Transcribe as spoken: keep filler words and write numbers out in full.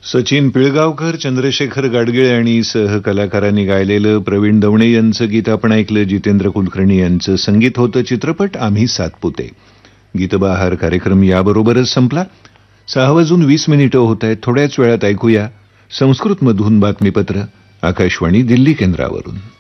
सचिन पिळगावकर, चंद्रशेखर गाडगीळ आणि सहकलाकारांनी गायलेलं प्रवीण दवणे यांचं गीत आपण ऐकलं. जितेंद्र कुलकर्णी यांचं संगीत होतं. चित्रपट आम्ही सातपुते. गीतबहार कार्यक्रम याबरोबरच संपला. सहा वाजून वीस मिनिटं होत आहेत. थोड्याच वेळात ऐकूया संस्कृतमधून बातमीपत्र आकाशवाणी दिल्ली केंद्रावरून.